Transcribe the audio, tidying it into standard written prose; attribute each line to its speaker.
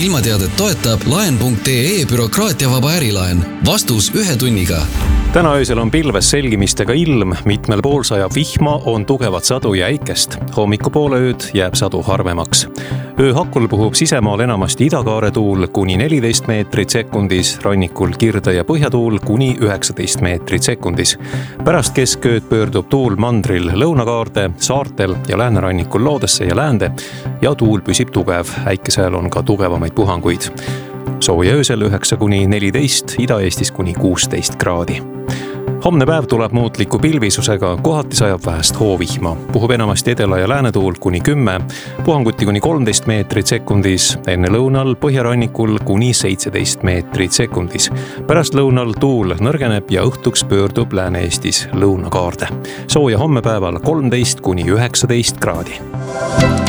Speaker 1: ilmateadet toetab laen.ee bürokraatiavaba ärilaen. Vastus 1 tunniga.
Speaker 2: Täna öösel on pilves selgimistega ilm, mitmel pool sajab vihma, on tugevat sadu ja äikest. Hommikupoole ööd jääb sadu harvemaks. Öö hakul puhub sisemaal enamasti idakaare tuul kuni 14 meetrit sekundis, rannikul kirde ja põhjatuul kuni 19 meetrit sekundis. Pärast keskööd pöördub tuul mandril lõunakaarde, saartel ja läänerannikul loodesse ja läände ja tuul püsib tugev. Äikesel on ka tugevamaid puhanguid. Sooja öösel 9–14, Ida-Eestis kuni 16 kraadi. Homne päev tuleb muutliku pilvisusega, kohati sajab vähest hoovihma. Puhub enamasti edela- ja läänetuul kuni 10, puhanguti kuni 13 meetrit sekundis, enne lõunal põhjarannikul kuni 17 meetrit sekundis. Pärast lõunal tuul nõrgeneb ja õhtuks pöördub Lääne-Eestis lõunakaarde. Sooja hommepäeval 13–19 kraadi.